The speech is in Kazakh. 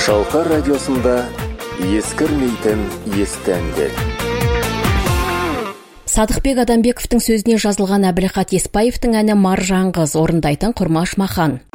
Шалқар радиосында ескірмейтін есті әндер. Садықбек Адамбековтың сөзіне жазылған Әбілқат Еспаевтың әні Маржан қыз, орындайтын Құрмаш Махан.